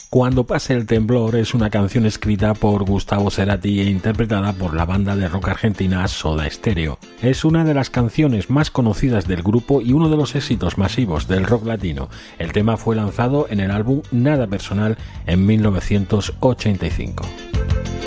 Cuando pase el temblor es una canción escrita por Gustavo Cerati e interpretada por la banda de rock argentina Soda Stereo. Es una de las canciones más conocidas del grupo y uno de los éxitos masivos del rock latino. El tema fue lanzado en el álbum Nada Personal en 1985.